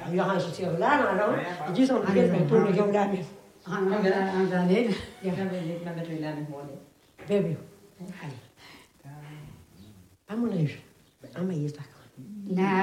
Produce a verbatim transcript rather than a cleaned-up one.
Ja, han så til læreren dan. Die zo'n begint met toen ik jong daar met. Han han dan niet. Ja, dan weet ik maar met wie leren hoor. Baby. Hai. Amun eens. Amma is daar. Na